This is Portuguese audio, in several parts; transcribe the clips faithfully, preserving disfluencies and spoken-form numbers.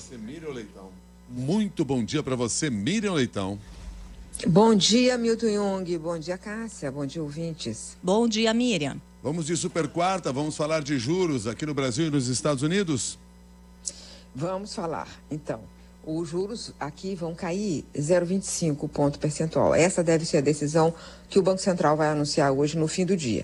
você, Miriam Leitão. Muito bom dia para você, Miriam Leitão. Bom dia, Milton Jung. Bom dia, Cássia. Bom dia, ouvintes. Bom dia, Miriam. Vamos de super quarta, vamos falar de juros aqui no Brasil e nos Estados Unidos? Vamos falar. Então, os juros aqui vão cair zero vírgula vinte e cinco ponto percentual. Essa deve ser a decisão que o Banco Central vai anunciar hoje no fim do dia.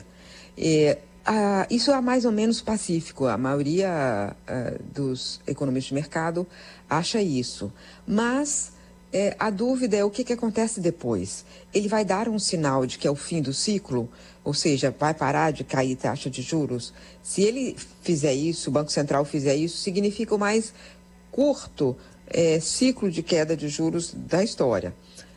E, ah, isso é mais ou menos pacífico. A maioria ah, dos economistas de mercado acha isso. Mas é, a dúvida é o que, que acontece depois. Ele vai dar um sinal de que é o fim do ciclo? Ou seja, vai parar de cair taxa de juros? Se ele fizer isso, o Banco Central fizer isso, significa o mais curto é, ciclo de queda de juros da história.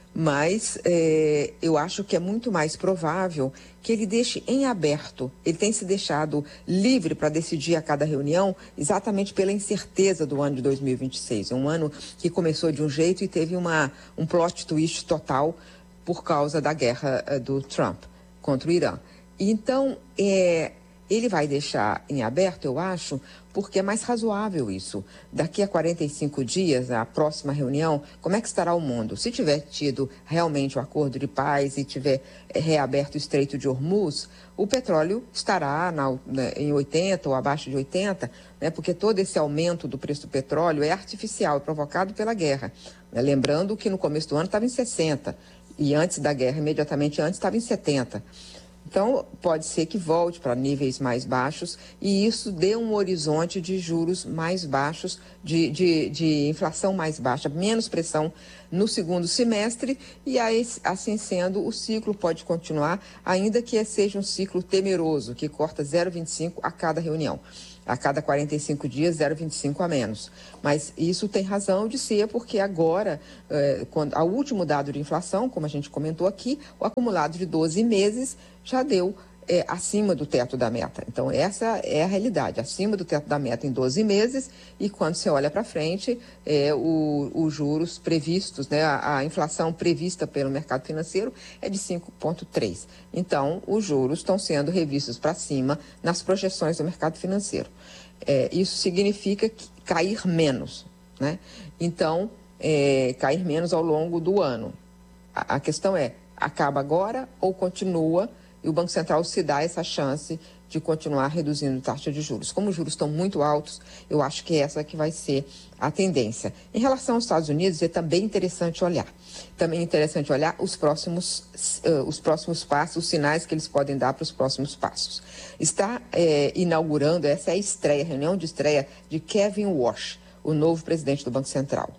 Mas é, eu acho que é muito mais provável que ele deixe em aberto. Ele tem se deixado livre para decidir a cada reunião exatamente pela incerteza do ano de dois mil e vinte e seis. É um ano que começou de um jeito e teve uma, um plot twist total por causa da guerra uh, do Trump contra o Irã. Então, é, ele vai deixar em aberto, eu acho, porque é mais razoável isso. Daqui a quarenta e cinco dias, a próxima reunião, como é que estará o mundo? Se tiver tido realmente o acordo de paz e tiver é, reaberto o Estreito de Hormuz, o petróleo estará na, na, em oitenta ou abaixo de oitenta, né, porque todo esse aumento do preço do petróleo é artificial, é provocado pela guerra. Né? Lembrando que no começo do ano estava em sessenta e antes da guerra, imediatamente antes, estava em setenta. Então, pode ser que volte para níveis mais baixos e isso dê um horizonte de juros mais baixos, de, de, de inflação mais baixa, menos pressão no segundo semestre e aí, assim sendo, o ciclo pode continuar, ainda que seja um ciclo temeroso, que corta zero vírgula vinte e cinco a cada reunião. A cada quarenta e cinco dias, zero vírgula vinte e cinco a menos. Mas isso tem razão de ser, porque agora, eh, quando, ao último dado de inflação, como a gente comentou aqui, o acumulado de doze meses já deu eh, acima do teto da meta. Então, essa é a realidade, acima do teto da meta em doze meses, e quando você olha para frente, eh, o, os juros previstos, né, a, a inflação prevista pelo mercado financeiro é de cinco vírgula três. Então, os juros estão sendo revistos para cima nas projeções do mercado financeiro. É, isso significa que cair menos, né? Então, é, cair menos ao longo do ano. A, a questão é, acaba agora ou continua? E o Banco Central se dá essa chance de continuar reduzindo taxa de juros. Como os juros estão muito altos, eu acho que essa que vai ser a tendência. Em relação aos Estados Unidos, é também interessante olhar. Também é interessante olhar os próximos, uh, os próximos passos, os sinais que eles podem dar para os próximos passos. Está é, inaugurando, essa é a estreia, a reunião de estreia de Kevin Warsh, o novo presidente do Banco Central.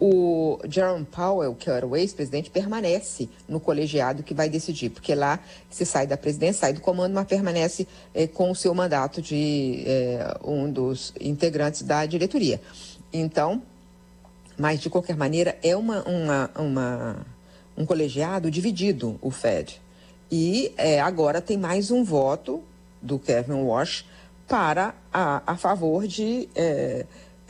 O Jerome Powell, que era o ex-presidente, permanece no colegiado que vai decidir, porque lá se sai da presidência, sai do comando, mas permanece é, com o seu mandato de é, um dos integrantes da diretoria. Então, mas de qualquer maneira, é uma, uma, uma, um colegiado dividido, o Fed. E é, agora tem mais um voto do Kevin Warsh para a, a favor de... É,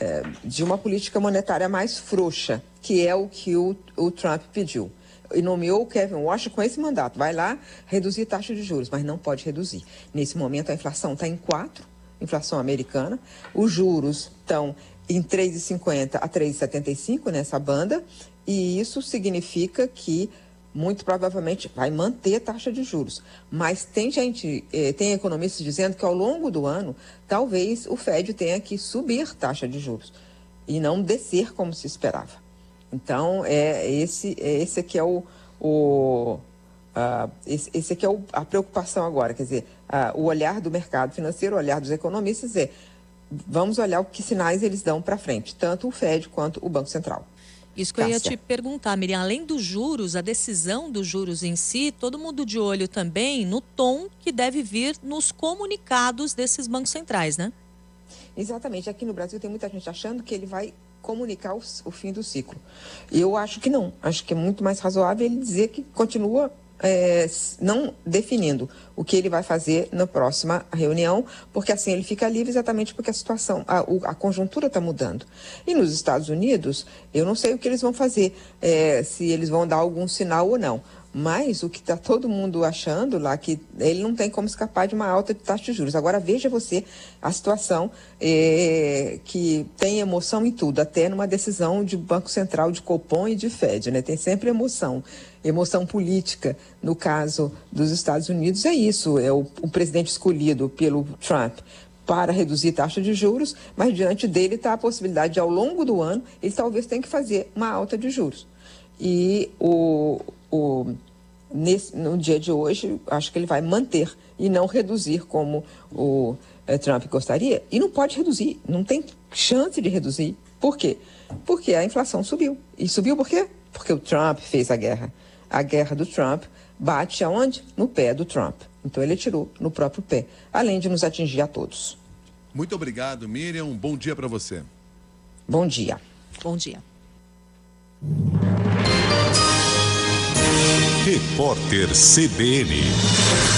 de uma política monetária mais frouxa, que é o que o, o Trump pediu. E nomeou o Kevin Warsh com esse mandato. Vai lá reduzir taxa de juros, mas não pode reduzir. Nesse momento, a inflação está em quatro, inflação americana. Os juros estão em três vírgula cinquenta a três vírgula setenta e cinco nessa banda. E isso significa que, muito provavelmente, vai manter a taxa de juros. Mas tem gente, eh, tem economistas dizendo que ao longo do ano, talvez o Fed tenha que subir taxa de juros e não descer como se esperava. Então, é esse, é esse aqui é o, o uh, esse, esse aqui é o, a preocupação agora. Quer dizer, uh, o olhar do mercado financeiro, o olhar dos economistas é, vamos olhar o que sinais eles dão para frente, tanto o Fed quanto o Banco Central. Isso que eu ia te perguntar, Miriam, além dos juros, a decisão dos juros em si, todo mundo de olho também no tom que deve vir nos comunicados desses bancos centrais, né? Exatamente. Aqui no Brasil tem muita gente achando que ele vai comunicar o, o fim do ciclo. Eu acho que não. Acho que é muito mais razoável ele dizer que continua é, não definindo o que ele vai fazer na próxima reunião, porque assim ele fica livre exatamente porque a situação, a, a conjuntura está mudando. E nos Estados Unidos, eu não sei o que eles vão fazer, é, se eles vão dar algum sinal ou não. Mas o que está todo mundo achando lá, que ele não tem como escapar de uma alta de taxa de juros. Agora veja você a situação é, que tem emoção em tudo, até numa decisão de Banco Central, de Copom e de Fed, né? Tem sempre emoção, emoção política. No caso dos Estados Unidos é isso, é o, o presidente escolhido pelo Trump para reduzir taxa de juros, mas diante dele está a possibilidade de, ao longo do ano, ele talvez tenha que fazer uma alta de juros. E o, o, nesse, no dia de hoje, acho que ele vai manter e não reduzir como o é, Trump gostaria. E não pode reduzir, não tem chance de reduzir. Por quê? Porque a inflação subiu. E subiu por quê? Porque o Trump fez a guerra. A guerra do Trump bate aonde? No pé do Trump. Então ele atirou no próprio pé, além de nos atingir a todos. Muito obrigado, Miriam. Um bom dia para você. Bom dia. Bom dia. Repórter C B N.